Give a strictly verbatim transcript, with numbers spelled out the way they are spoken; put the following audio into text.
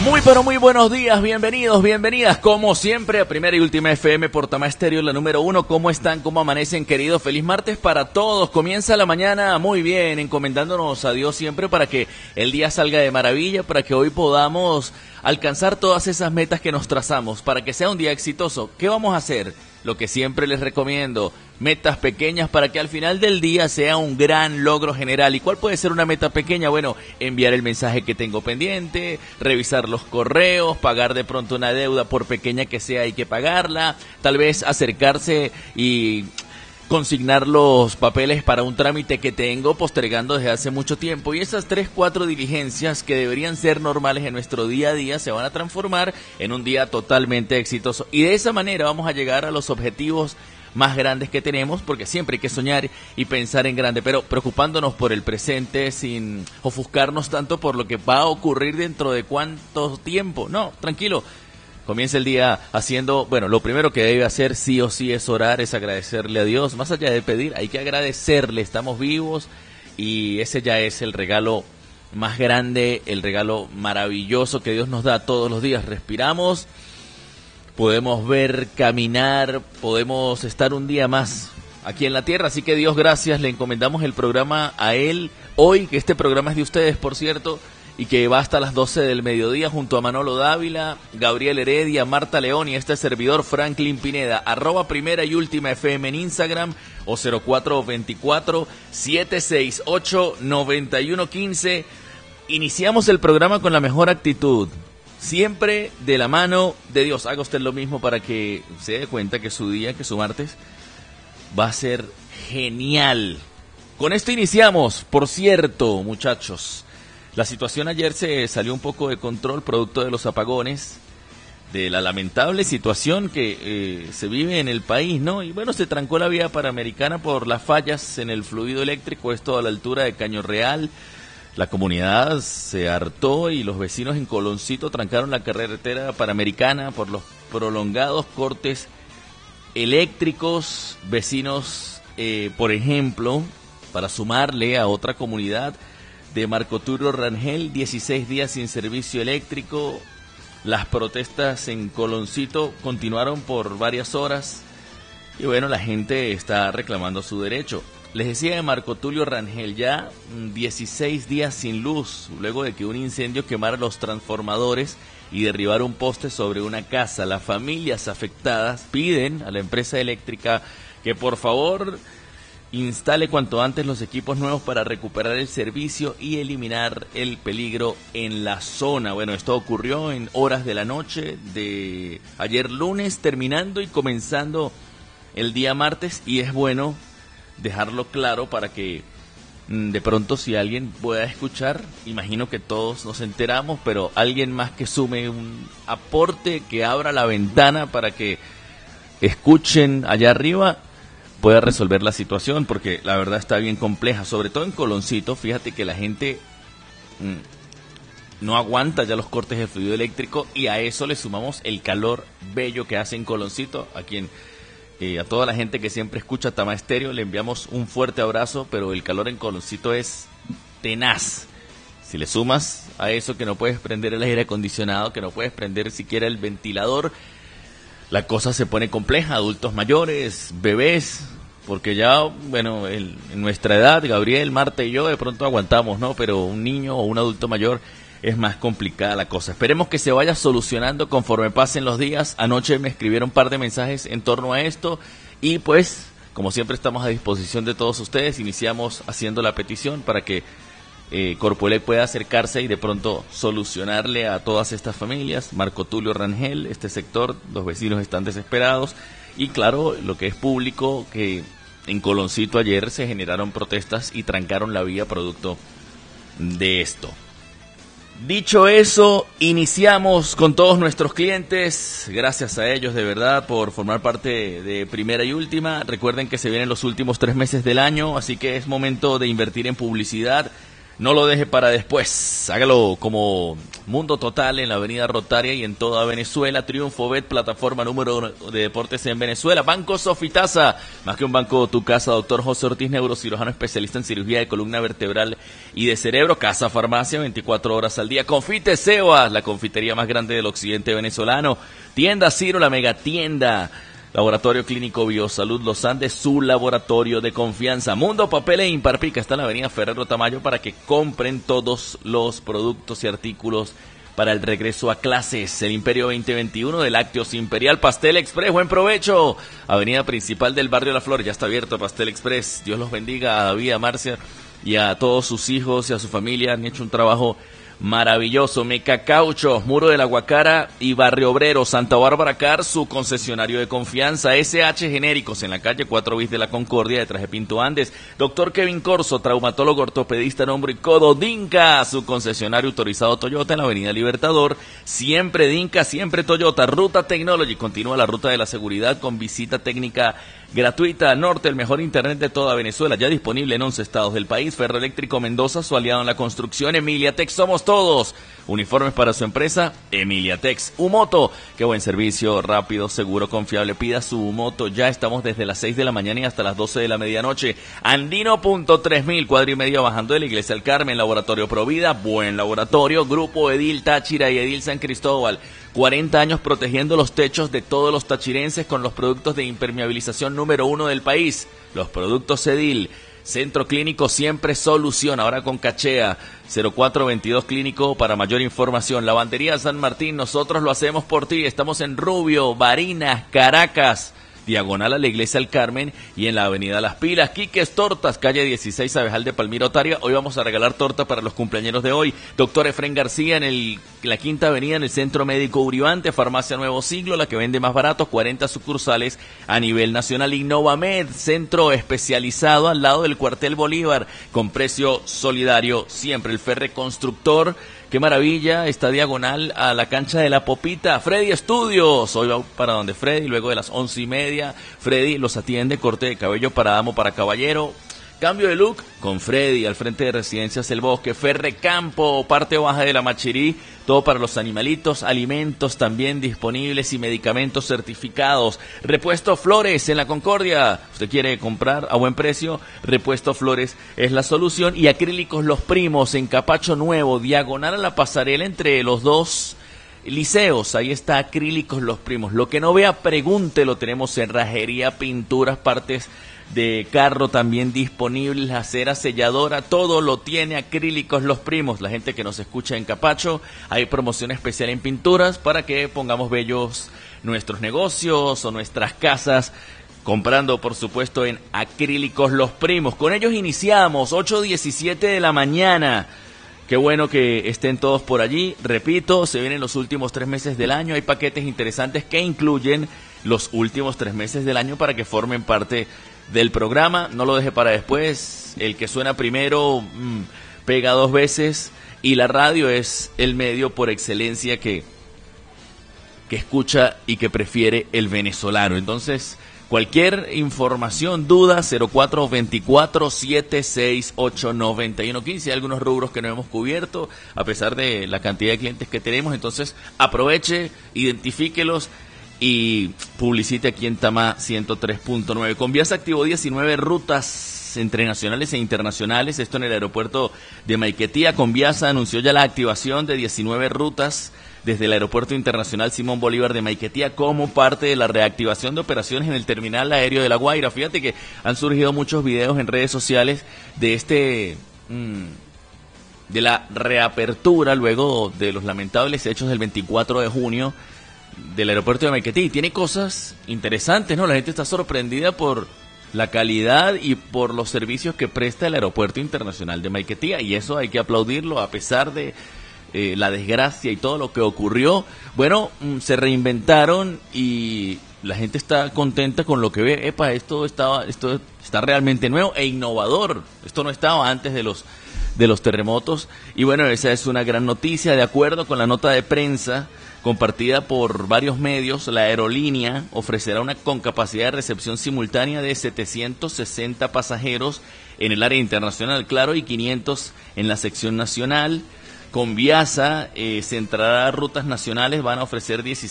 Muy pero muy buenos días, bienvenidos, bienvenidas como siempre a Primera y Última F M por Tama Estéreo, la número uno. ¿Cómo están? ¿Cómo amanecen, queridos? Feliz martes para todos. Comienza la mañana muy bien, encomendándonos a Dios siempre para que el día salga de maravilla, para que hoy podamos alcanzar todas esas metas que nos trazamos, para que sea un día exitoso. ¿Qué vamos a hacer? Lo que siempre les recomiendo, metas pequeñas para que al final del día sea un gran logro general. ¿Y cuál puede ser una meta pequeña? Bueno, enviar el mensaje que tengo pendiente, revisar los correos, pagar de pronto una deuda, por pequeña que sea hay que pagarla, tal vez acercarse y consignar los papeles para un trámite que tengo postergando desde hace mucho tiempo. Y esas tres, cuatro diligencias que deberían ser normales en nuestro día a día se van a transformar en un día totalmente exitoso. Y de esa manera vamos a llegar a los objetivos más grandes que tenemos, porque siempre hay que soñar y pensar en grande, pero preocupándonos por el presente sin ofuscarnos tanto por lo que va a ocurrir dentro de cuánto tiempo. No, tranquilo. Comienza el día haciendo, bueno, lo primero que debe hacer sí o sí es orar, es agradecerle a Dios. Más allá de pedir, hay que agradecerle, estamos vivos y ese ya es el regalo más grande, el regalo maravilloso que Dios nos da todos los días. Respiramos, podemos ver, caminar, podemos estar un día más aquí en la tierra, así que Dios gracias, le encomendamos el programa a Él hoy, que este programa es de ustedes, por cierto, y que va hasta las doce del mediodía junto a Manolo Dávila, Gabriel Heredia, Marta León y este servidor Franklin Pineda. Arroba Primera y Última F M en Instagram o cero cuatro veinticuatro, setecientos sesenta y ocho, noventa y uno quince. Iniciamos el programa con la mejor actitud, siempre de la mano de Dios. Haga usted lo mismo para que se dé cuenta que su día, que su martes va a ser genial. Con esto iniciamos, por cierto, muchachos. La situación ayer se salió un poco de control producto de los apagones, de la lamentable situación que eh, se vive en el país, ¿no? Y bueno, se trancó la vía panamericana por las fallas en el fluido eléctrico, esto a la altura de Caño Real. La comunidad se hartó y los vecinos en Coloncito trancaron la carretera panamericana por los prolongados cortes eléctricos. Vecinos, eh, por ejemplo, para sumarle a otra comunidad de Marco Tulio Rangel, dieciséis días sin servicio eléctrico. Las protestas en Coloncito continuaron por varias horas y bueno, la gente está reclamando su derecho. Les decía de Marco Tulio Rangel, ya dieciséis días sin luz, luego de que un incendio quemara los transformadores y derribara un poste sobre una casa. Las familias afectadas piden a la empresa eléctrica que por favor instale cuanto antes los equipos nuevos para recuperar el servicio y eliminar el peligro en la zona. Bueno, esto ocurrió en horas de la noche de ayer lunes, terminando y comenzando el día martes, y es bueno dejarlo claro para que de pronto si alguien pueda escuchar, imagino que todos nos enteramos, pero alguien más que sume un aporte, que abra la ventana para que escuchen allá arriba, pueda resolver la situación, porque la verdad está bien compleja, sobre todo en Coloncito. Fíjate que la gente mmm, no aguanta ya los cortes de fluido eléctrico, y a eso le sumamos el calor bello que hace en Coloncito, a quien eh, a toda la gente que siempre escucha Tama Estéreo le enviamos un fuerte abrazo, pero el calor en Coloncito es tenaz. Si le sumas a eso que no puedes prender el aire acondicionado, que no puedes prender siquiera el ventilador, la cosa se pone compleja. Adultos mayores, bebés, porque ya, bueno, el, en nuestra edad, Gabriel, Marta y yo de pronto aguantamos, ¿no? Pero un niño o un adulto mayor es más complicada la cosa. Esperemos que se vaya solucionando conforme pasen los días. Anoche me escribieron un par de mensajes en torno a esto y pues, como siempre estamos a disposición de todos ustedes. Iniciamos haciendo la petición para que Eh, Corpoelec pueda acercarse y de pronto solucionarle a todas estas familias. Marco Tulio Rangel, este sector, los vecinos están desesperados, y claro, lo que es público, que en Coloncito ayer se generaron protestas y trancaron la vía producto de esto. Dicho eso, iniciamos con todos nuestros clientes. Gracias a ellos de verdad por formar parte de Primera y Última. Recuerden que se vienen los últimos tres meses del año, así que es momento de invertir en publicidad. no lo deje para después. Hágalo como Mundo Total en la avenida Rotaria y en toda Venezuela. Triunfo Bet, plataforma número uno de deportes en Venezuela. Banco Sofitasa, más que un banco, tu casa. Doctor José Ortiz, neurocirujano especialista en cirugía de columna vertebral y de cerebro. Casa Farmacia, veinticuatro horas al día. Confite Sebas, la confitería más grande del occidente venezolano. Tienda Ciro, la mega tienda. Laboratorio Clínico Biosalud Los Andes, su laboratorio de confianza. Mundo Papel e Imparpica está en la avenida Ferrero Tamayo para que compren todos los productos y artículos para el regreso a clases. El Imperio veinte veintiuno de Lácteos Imperial. Pastel Express, buen provecho. Avenida principal del barrio La Flor, ya está abierto Pastel Express. Dios los bendiga a David, a Marcia y a todos sus hijos y a su familia. Han hecho un trabajo maravilloso. Mecacaucho, Muro de la Guacara y Barrio Obrero. Santa Bárbara Car, su concesionario de confianza. S H Genéricos en la calle cuatro bis de la Concordia, detrás de Pinto Andes. Doctor Kevin Corso, traumatólogo ortopedista en hombro y codo. Dinka, su concesionario autorizado Toyota en la avenida Libertador. Siempre Dinka, siempre Toyota. Ruta Technology, continúa la ruta de la seguridad con visita técnica gratuita. Norte, el mejor internet de toda Venezuela, ya disponible en once estados del país. Ferroeléctrico Mendoza, su aliado en la construcción. Emiliatec, somos todos. Uniformes para su empresa, Emiliatec. Umoto, qué buen servicio, rápido, seguro, confiable. Pida su Umoto, ya estamos desde las seis de la mañana y hasta las doce de la medianoche. Andino punto tres mil, cuadro y medio bajando de la Iglesia del Carmen. Laboratorio Provida, buen laboratorio. Grupo Edil Táchira y Edil San Cristóbal. cuarenta años protegiendo los techos de todos los tachirenses con los productos de impermeabilización número uno del país. Los productos Edil. Centro Clínico Siempre Solución, ahora con Cachea. cero cuatro veintidós Clínico para mayor información. Lavandería San Martín, nosotros lo hacemos por ti. Estamos en Rubio, Barinas, Caracas. Diagonal a la Iglesia del Carmen y en la avenida Las Pilas. Quiques Tortas, calle dieciséis, Abejal de Palmira, Otaria. Hoy vamos a regalar torta para los cumpleañeros de hoy. Doctor Efrén García en el, la Quinta Avenida, en el Centro Médico Uribante. Farmacia Nuevo Siglo, la que vende más barato, cuarenta sucursales a nivel nacional. Innovamed, centro especializado al lado del Cuartel Bolívar, con precio solidario siempre. El Ferre Constructor, qué maravilla, está diagonal a la cancha de la Popita. Freddy Estudios, hoy va para donde Freddy, luego de las once y media. Freddy los atiende, corte de cabello para damo, para caballero. Cambio de look con Freddy al frente de Residencias El Bosque. Ferre Campo, parte baja de la Machirí, todo para los animalitos, alimentos también disponibles y medicamentos certificados. Repuesto Flores en la Concordia, usted quiere comprar a buen precio, Repuesto Flores es la solución. Y Acrílicos Los Primos en Capacho Nuevo, diagonal a la pasarela entre los dos liceos, ahí está Acrílicos Los Primos. Lo que no vea, pregunte, lo tenemos cerrajería, pinturas, partes de carro también disponibles, la acera selladora, todo lo tiene Acrílicos Los Primos. La gente que nos escucha en Capacho, hay promoción especial en pinturas para que pongamos bellos nuestros negocios o nuestras casas, comprando por supuesto en Acrílicos Los Primos. Con ellos iniciamos, ocho diecisiete de la mañana. Qué bueno que estén todos por allí. Repito, se vienen los últimos tres meses del año. Hay paquetes interesantes que incluyen los últimos tres meses del año para que formen parte del programa. No lo deje para después. El que suena primero mmm, pega dos veces. Y la radio es el medio por excelencia que, que escucha y que prefiere el venezolano. Entonces, cualquier información, duda, cero cuatro veinticuatro, setenta y seis, ochenta, noventa y uno, quince. Hay algunos rubros que no hemos cubierto, a pesar de la cantidad de clientes que tenemos. Entonces, aproveche, identifíquelos y publicite aquí en Tama ciento tres punto nueve. Conviasa activó diecinueve rutas entre nacionales e internacionales. Esto en el aeropuerto de Maiquetía. Conviasa anunció ya la activación de diecinueve rutas desde el Aeropuerto Internacional Simón Bolívar de Maiquetía como parte de la reactivación de operaciones en el terminal aéreo de La Guaira. Fíjate que han surgido muchos videos en redes sociales de este mmm, de la reapertura luego de los lamentables hechos del veinticuatro de junio del aeropuerto de Maiquetía. Y tiene cosas interesantes, ¿no? La gente está sorprendida por la calidad y por los servicios que presta el Aeropuerto Internacional de Maiquetía, y eso hay que aplaudirlo a pesar de Eh, la desgracia y todo lo que ocurrió. Bueno, mm, se reinventaron y la gente está contenta con lo que ve. Epa, esto estaba, esto está realmente nuevo e innovador. Esto no estaba antes de los de los terremotos. Y bueno, esa es una gran noticia. De acuerdo con la nota de prensa compartida por varios medios, la aerolínea ofrecerá una con capacidad de recepción simultánea de setecientos sesenta pasajeros en el área internacional, claro, y quinientos en la sección nacional. Conviasa eh, centrará rutas nacionales, van a ofrecer dieciséis